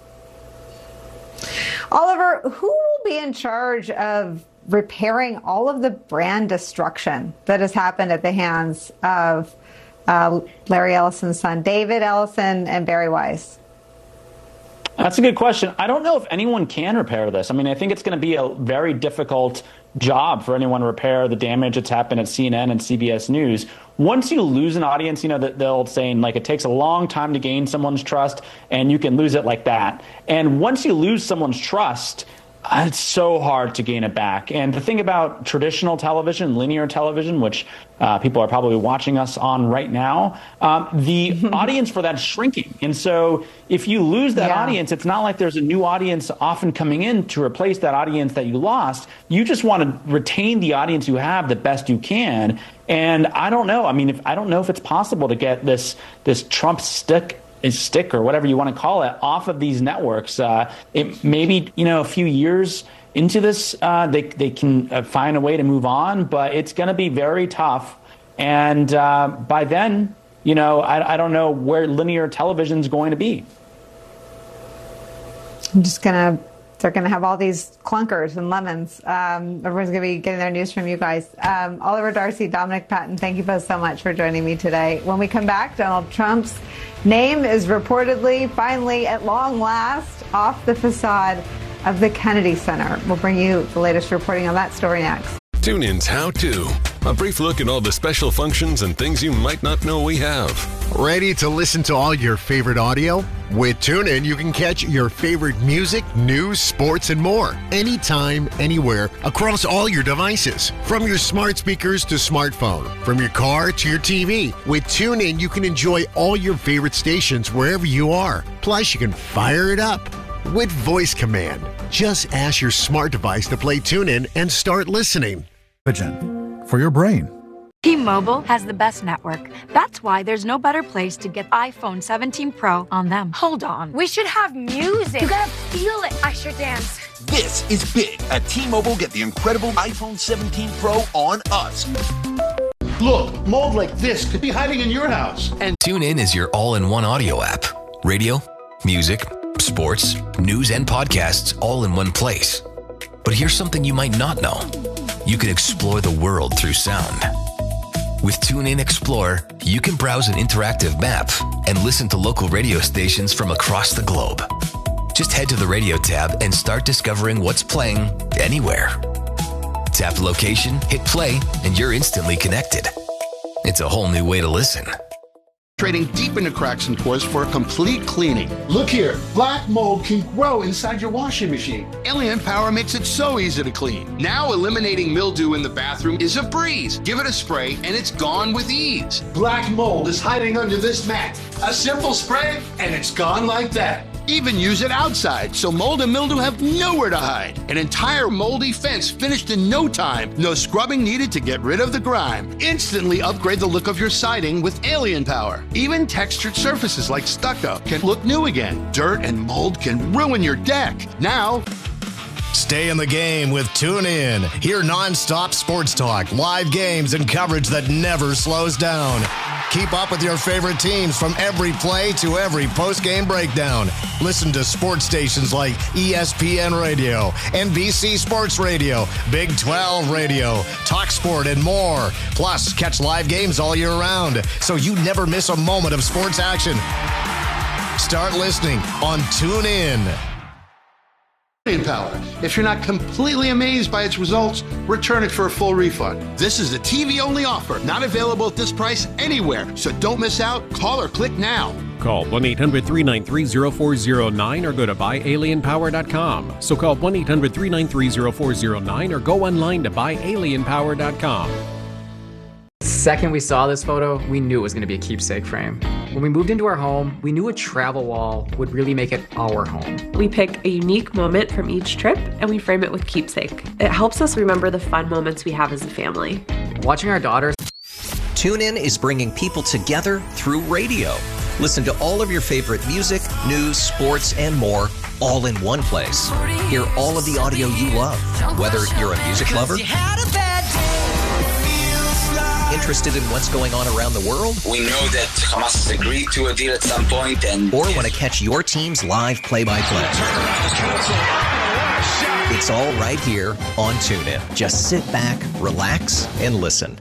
Oliver, who will be in charge of repairing all of the brand destruction that has happened at the hands of uh, Larry Ellison's son, David Ellison, and Barry Weiss? That's a good question. I don't know if anyone can repair this. I mean, I think it's going to be a very difficult job for anyone to repair the damage that's happened at C N N and C B S News. Once you lose an audience, you know, the, the old saying, like, it takes a long time to gain someone's trust, and you can lose it like that. And once you lose someone's trust, it's so hard to gain it back. And the thing about traditional television, linear television, which uh, people are probably watching us on right now, um, the audience for that is shrinking. And so if you lose that yeah. audience, it's not like there's a new audience often coming in to replace that audience that you lost. You just want to retain the audience you have the best you can. And I don't know. I mean, if, I don't know if it's possible to get this this Trump stick stick or whatever you want to call it off of these networks. Uh, it maybe, you know, a few years into this, uh, they they can uh, find a way to move on, but it's going to be very tough. And uh, by then, you know, I, I don't know where linear television is going to be. I'm just going to, they're going to have all these clunkers and lemons. Um, everyone's going to be getting their news from you guys. Um, Oliver Darcy, Dominic Patton, thank you both so much for joining me today. When we come back, Donald Trump's name is reportedly, finally, at long last, off the facade of the Kennedy Center. We'll bring you the latest reporting on that story next. TuneIn's How To. A brief look at all the special functions and things you might not know we have. Ready to listen to all your favorite audio? With TuneIn, you can catch your favorite music, news, sports, and more. Anytime, anywhere, across all your devices. From your smart speakers to smartphone. From your car to your T V. With TuneIn, you can enjoy all your favorite stations wherever you are. Plus, you can fire it up with voice command. Just ask your smart device to play TuneIn and start listening. For your brain. T-Mobile has the best network. That's why there's no better place to get iPhone seventeen Pro on them. Hold on. We should have music. You gotta feel it. I sure dance. This is big. At T-Mobile, get the incredible iPhone seventeen Pro on us. Look, mold like this could be hiding in your house. And TuneIn is your all-in-one audio app. Radio, music, sports, news, and podcasts all in one place. But here's something you might not know. You can explore the world through sound. With TuneIn Explore, you can browse an interactive map and listen to local radio stations from across the globe. Just head to the radio tab and start discovering what's playing anywhere. Tap the location, hit play, and you're instantly connected. It's a whole new way to listen. Trading deep into cracks and pores for a complete cleaning. Look here, black mold can grow inside your washing machine. Alien Power makes it so easy to clean. Now eliminating mildew in the bathroom is a breeze. Give it a spray and it's gone with ease. Black mold is hiding under this mat. A simple spray and it's gone like that. Even use it outside so mold and mildew have nowhere to hide. An entire moldy fence finished in no time. No scrubbing needed to get rid of the grime. Instantly upgrade the look of your siding with Alien Power. Even textured surfaces like stucco can look new again. Dirt and mold can ruin your deck. Now, stay in the game with TuneIn. Hear nonstop sports talk, live games, and coverage that never slows down. Keep up with your favorite teams from every play to every post-game breakdown. Listen to sports stations like E S P N Radio, N B C Sports Radio, Big twelve Radio, TalkSport, and more. Plus, catch live games all year round, so you never miss a moment of sports action. Start listening on TuneIn. Power. If you're not completely amazed by its results, return it for a full refund. This is a T V-only offer, not available at this price anywhere. So don't miss out. Call or click now. Call one eight hundred three nine three zero four zero nine or go to buy alien power dot com. So call one eight hundred three nine three zero four zero nine or go online to buy alien power dot com. Second we saw this photo, we knew it was going to be a keepsake frame. When we moved into our home, we knew a travel wall would really make it our home. We pick a unique moment from each trip and we frame it with keepsake. It helps us remember the fun moments we have as a family. Watching our daughters. TuneIn is bringing people together through radio. Listen to all of your favorite music, news, sports, and more all in one place. Hear all of the audio you love, whether you're a music lover, interested in what's going on around the world? We know that Hamas has agreed to a deal at some point, and or want to catch your team's live play-by-play. It's all right here on TuneIn. Just sit back, relax, and listen.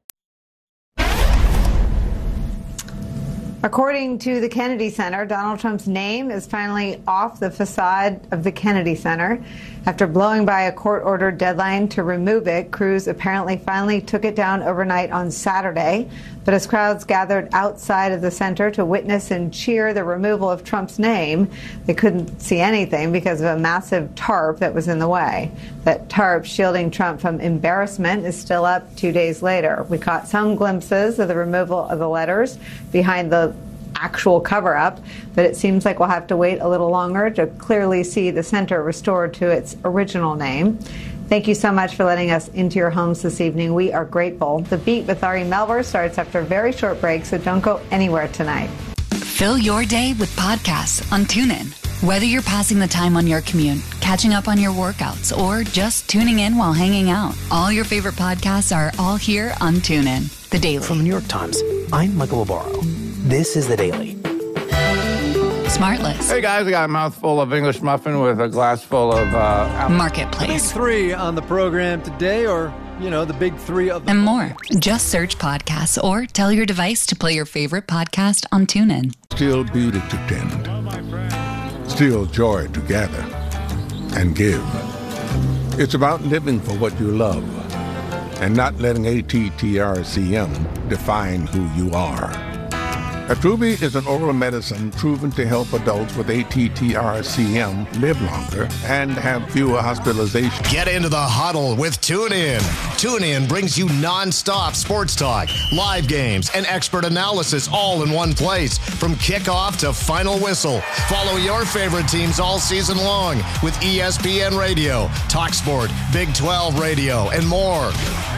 According to the Kennedy Center, Donald Trump's name is finally off the facade of the Kennedy Center. After blowing by a court-ordered deadline to remove it, crews apparently finally took it down overnight on Saturday. But as crowds gathered outside of the center to witness and cheer the removal of Trump's name, they couldn't see anything because of a massive tarp that was in the way. That tarp shielding Trump from embarrassment is still up two days later. We caught some glimpses of the removal of the letters behind the actual cover-up, but it seems like we'll have to wait a little longer to clearly see the center restored to its original name. Thank you so much for letting us into your homes this evening. We are grateful. The Beat with Ari Melber starts after a very short break, so don't go anywhere tonight. Fill your day with podcasts on TuneIn. Whether you're passing the time on your commute, catching up on your workouts, or just tuning in while hanging out, all your favorite podcasts are all here on TuneIn. The Daily. From the New York Times, I'm Michael Barbaro. This is The Daily. Smartless. Hey guys, we got a mouthful of English muffin with a glass full of uh, apple. Marketplace. The big three on the program today, or, you know, the big three of the and more. Just search podcasts or tell your device to play your favorite podcast on TuneIn. Still beauty to tend. Still joy to gather and give. It's about living for what you love and not letting A T T R C M define who you are. Attruby is an oral medicine proven to help adults with A T T R C M live longer and have fewer hospitalizations. Get into the huddle with TuneIn. TuneIn brings you non-stop sports talk, live games, and expert analysis all in one place from kickoff to final whistle. Follow your favorite teams all season long with E S P N Radio, TalkSport, Big twelve Radio, and more.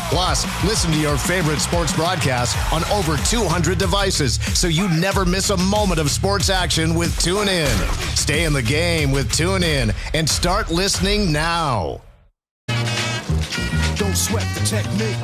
Plus, listen to your favorite sports broadcast on over two hundred devices so you never miss a moment of sports action with TuneIn. Stay in the game with TuneIn and start listening now. Don't sweat the technique.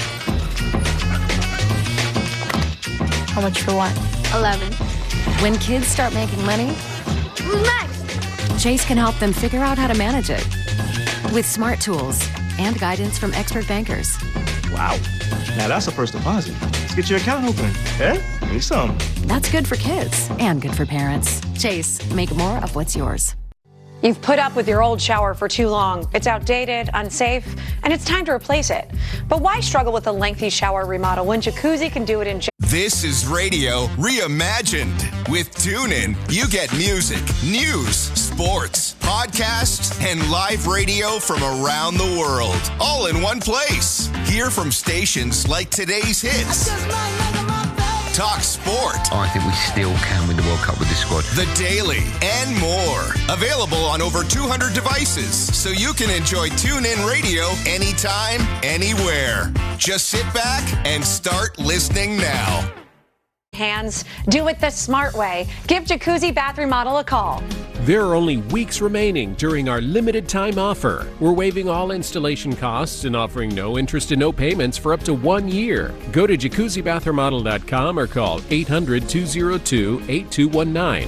How much for what? eleven. When kids start making money, Who's next? Chase can help them figure out how to manage it with smart tools and guidance from expert bankers. Wow. Now that's a first deposit. Let's get your account open. Yeah? Need some. That's good for kids and good for parents. Chase, make more of what's yours. You've put up with your old shower for too long. It's outdated, unsafe, and it's time to replace it. But why struggle with a lengthy shower remodel when Jacuzzi can do it in just... This is radio reimagined. With TuneIn, you get music, news, sports, podcasts, and live radio from around the world, all in one place. Hear from stations like today's hits. Talk sport. I think we still can win the World Cup with this squad. The Daily and more. Available on over two hundred devices, so you can enjoy TuneIn Radio anytime, anywhere. Just sit back and start listening now. Hands, do it the smart way. Give Jacuzzi Bath Remodel a call. There are only weeks remaining during our limited time offer. We're waiving all installation costs and offering no interest and no payments for up to one year. Go to jacuzzi bath remodel dot com or call eight hundred, two oh two, eight two one nine.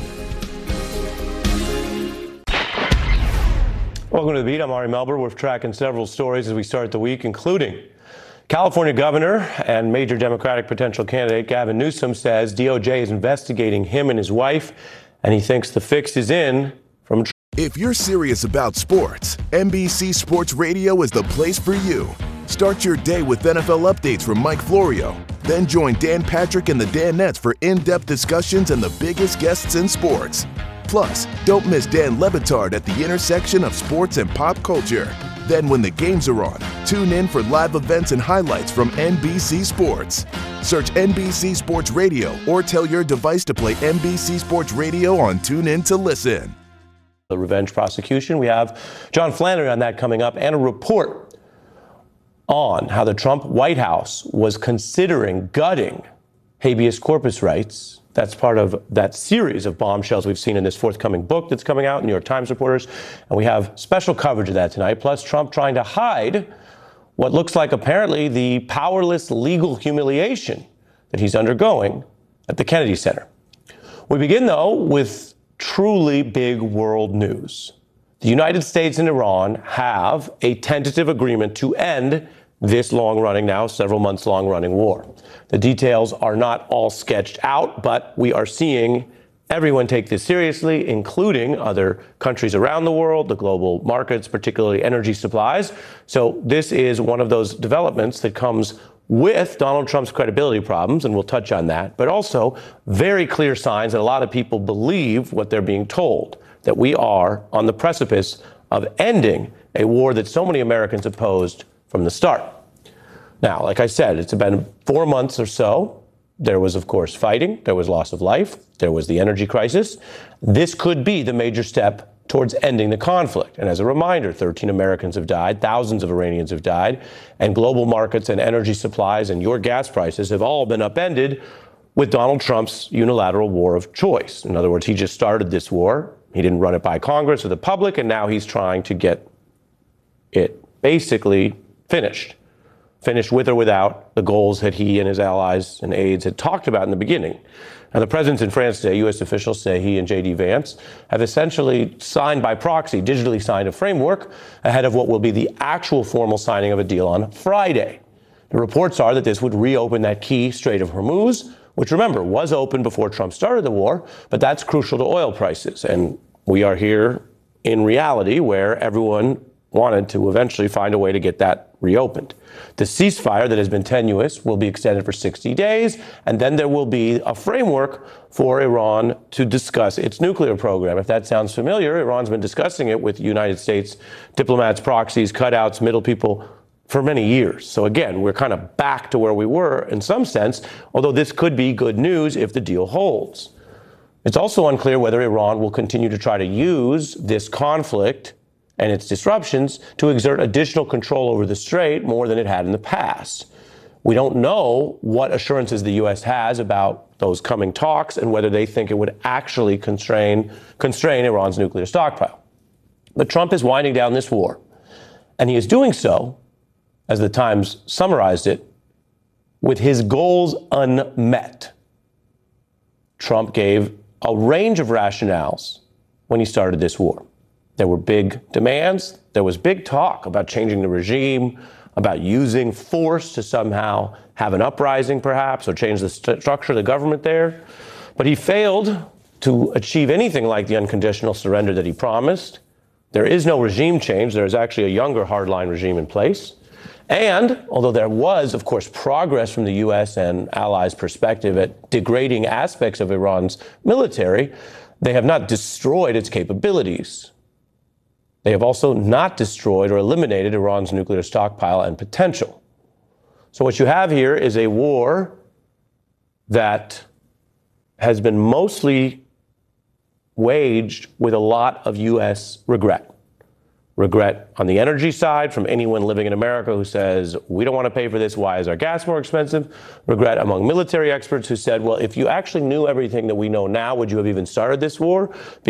Welcome to The Beat. I'm Ari Melber. We're tracking several stories as we start the week, including California governor and major Democratic potential candidate Gavin Newsom says D O J is investigating him and his wife, and he thinks the fix is in from. If you're serious about sports, N B C Sports Radio is the place for you. Start your day with N F L updates from Mike Florio. Then join Dan Patrick and the Danettes for in-depth discussions and the biggest guests in sports. Plus, don't miss Dan Le Batard at the intersection of sports and pop culture. Then when the games are on, tune in for live events and highlights from N B C Sports. Search N B C Sports Radio or tell your device to play N B C Sports Radio on TuneIn to listen. The revenge prosecution. We have John Flannery on that coming up, and a report on how the Trump White House was considering gutting habeas corpus rights. That's part of that series of bombshells we've seen in this forthcoming book that's coming out, New York Times reporters. And we have special coverage of that tonight, plus Trump trying to hide what looks like apparently the powerless legal humiliation that he's undergoing at the Kennedy Center. We begin, though, with truly big world news. The United States and Iran have a tentative agreement to end this long-running, now several months long-running war. The details are not all sketched out, but we are seeing everyone take this seriously, including other countries around the world, the global markets, particularly energy supplies. So this is one of those developments that comes with Donald Trump's credibility problems, and we'll touch on that, but also very clear signs that a lot of people believe what they're being told, that we are on the precipice of ending a war that so many Americans opposed from the start. Now, like I said, it's been four months or so. There was, of course, fighting. There was loss of life. There was the energy crisis. This could be the major step towards ending the conflict. And as a reminder, thirteen Americans have died, thousands of Iranians have died, and global markets and energy supplies and your gas prices have all been upended with Donald Trump's unilateral war of choice. In other words, he just started this war. He didn't run it by Congress or the public, and now he's trying to get it basically finished. Finished with or without the goals that he and his allies and aides had talked about in the beginning. Now, the presidents in France today, U S officials say he and J D Vance have essentially signed by proxy, digitally signed a framework ahead of what will be the actual formal signing of a deal on Friday. The reports are that this would reopen that key Strait of Hormuz, which, remember, was open before Trump started the war, but that's crucial to oil prices. And we are here in reality where everyone wanted to eventually find a way to get that reopened. The ceasefire that has been tenuous will be extended for sixty days, and then there will be a framework for Iran to discuss its nuclear program. If that sounds familiar, Iran's been discussing it with United States diplomats, proxies, cutouts, middle people for many years. So again, we're kind of back to where we were in some sense, although this could be good news if the deal holds. It's also unclear whether Iran will continue to try to use this conflict and its disruptions to exert additional control over the strait more than it had in the past. We don't know what assurances the U S has about those coming talks and whether they think it would actually constrain, constrain Iran's nuclear stockpile. But Trump is winding down this war, and he is doing so, as the Times summarized it, with his goals unmet. Trump gave a range of rationales when he started this war. There were big demands. There was big talk about changing the regime, about using force to somehow have an uprising, perhaps, or change the st- structure of the government there. But he failed to achieve anything like the unconditional surrender that he promised. There is no regime change. There is actually a younger hardline regime in place. And although there was, of course, progress from the U S and allies' perspective at degrading aspects of Iran's military, they have not destroyed its capabilities. They have also not destroyed or eliminated Iran's nuclear stockpile and potential. So what you have here is a war that has been mostly waged with a lot of U S regret. Regret on the energy side from anyone living in America who says, we don't want to pay for this. Why is our gas more expensive? Regret among military experts who said, well, if you actually knew everything that we know now, would you have even started this war?